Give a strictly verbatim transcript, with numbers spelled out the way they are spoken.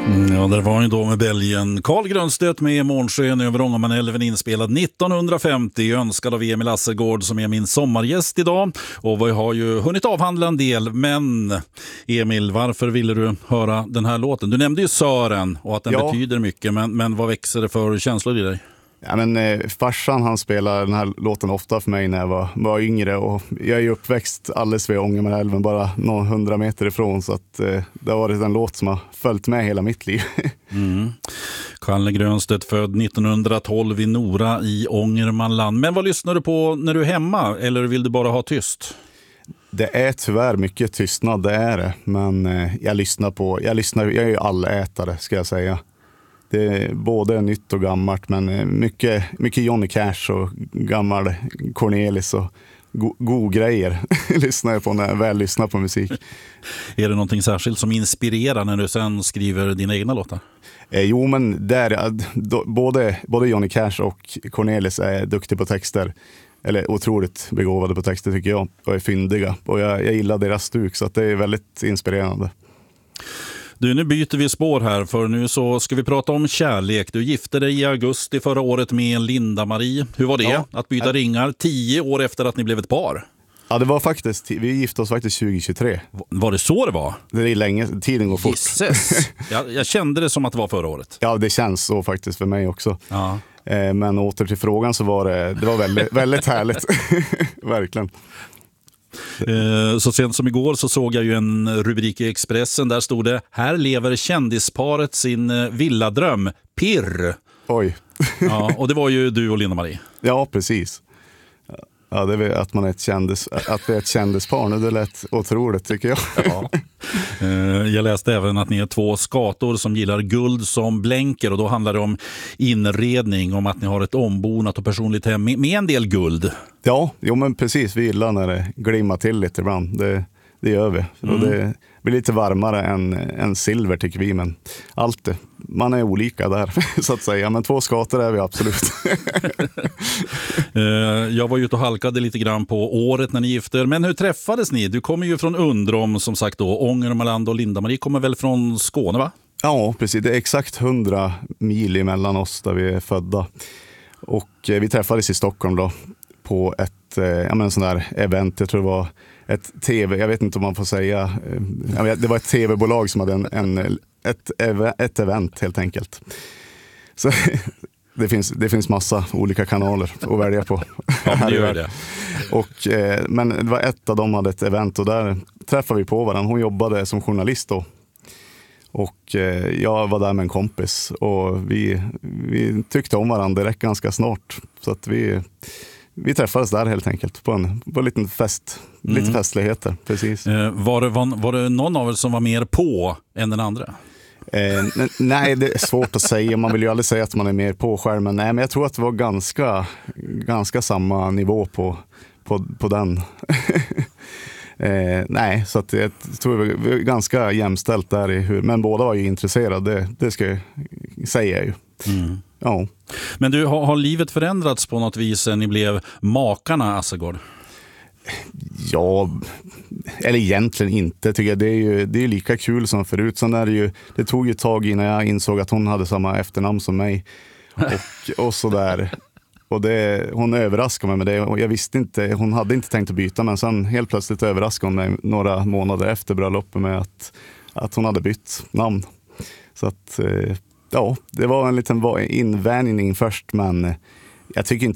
Mm, ja, det var ju då med Belgien. Carl Grönstedt med Månsken över Ångermanälven inspelad nittonhundrafemtio, önskad av Emil Assergård som är min sommargäst idag. Och vi har ju hunnit avhandla en del, men Emil, varför ville du höra den här låten? Du nämnde ju Sören och att den ja. betyder mycket, men, men vad växer det för känslor i dig? Ja, men, eh, farsan han spelar den här låten ofta för mig när jag var, var yngre, och jag är ju uppväxt alldeles vid Ångermanälven, bara några hundra meter ifrån, så att, eh, det har varit en låt som har följt med hela mitt liv. mm. Carl Grönstedt född nittonhundratolv i Nora i Ångermanland. Men vad lyssnar du på när du är hemma, eller vill du bara ha tyst? Det är tyvärr mycket tystnad, det är det, men eh, jag lyssnar på, jag lyssnar, jag är ju allätare ska jag säga. Det är både nytt och gammalt, men mycket, mycket Johnny Cash och gammal Cornelis och go- god grejer lyssnar jag på när jag väl lyssnar på musik. Är det någonting särskilt som inspirerar när du sen skriver dina egna låtar? Eh, jo, men där, då, både, både Johnny Cash och Cornelis är duktiga på texter. Eller otroligt begåvade på texter tycker jag, och är fyndiga. Och jag, jag gillar deras stuk, så att det är väldigt inspirerande. Du, nu byter vi spår här, för nu så ska vi prata om kärlek. Du gifte dig i augusti förra året med Linda-Marie. Hur var det ja. att byta ringar tio år efter att ni blev ett par? Ja, det var faktiskt, vi gifte oss faktiskt tjugohundratjugotre. Var det så det var? Det är länge, tiden går fort. Gisses. jag, jag kände det som att det var förra året. Ja, det känns så faktiskt för mig också. Ja. Eh, men åter till frågan så var det, det var väldigt, väldigt härligt. Verkligen. Så sent som igår så såg jag ju en rubrik i Expressen. Där stod det: här lever kändisparet sin villadröm. Pirr. Oj. Ja, och det var ju du och Linda-Marie. Ja, precis. Ja, det är att man är ett kändis, att det är ett kändispar nu, det lät otroligt tycker jag. Ja. Jag läste även att ni är två skator som gillar guld som blänker, och då handlar det om inredning, om att ni har ett ombonat och personligt hem med en del guld. Ja, jo men precis, vi gillar när det glimmar till lite ibland, det, det gör vi. Mm. Och det blir lite varmare än, än silver tycker vi, men allt det, man är olika där så att säga, men två skator är vi absolut. Jag var ju ute och halkade lite grann på året när ni gifter, men hur träffades ni? Du kommer ju från Undrom som sagt då, Ångermanland, och Linda-Marie kommer väl från Skåne, va? Ja, precis, det är exakt hundra mil emellan oss där vi är födda, och vi träffades i Stockholm då på ett ja, men sån där event, jag tror det var ett tv, jag vet inte om man får säga, det var ett tv-bolag som hade en, en, ett, ett event helt enkelt. Så det finns, det finns massa olika kanaler att välja på. Ja, det gör det. Och, men det var ett av dem hade ett event, och där träffade vi på varandra. Hon jobbade som journalist då. Och jag var där med en kompis, och vi, vi tyckte om varandra direkt ganska snart. Så att vi... Vi träffades där helt enkelt på en, på en liten fest, mm. lite festligheter, precis. Eh, var, det, var, var det någon av er som var mer på än den andra? Eh, n- nej, det är svårt att säga. Man vill ju aldrig säga att man är mer på skärmen. Nej, men jag tror att det var ganska, ganska samma nivå på, på, på den. eh, nej, så att jag tror det var ganska jämställt där i hur, men båda var ju intresserade, det, det ska jag säga ju. Mm. Ja. Men du, har, har livet förändrats på något vis sen ni blev makarna Assergård? Ja, eller egentligen inte tycker jag. Det är ju det är lika kul som förut. Sen är det, ju, det tog ju ett tag innan jag insåg att hon hade samma efternamn som mig. Och, och sådär. Och det, hon överraskade mig med det. Och jag visste inte, hon hade inte tänkt att byta, men sen helt plötsligt överraskade hon mig några månader efter bröllopet med att, att hon hade bytt namn. Så att... Ja, det var en liten invänjning först, men jag tycker inte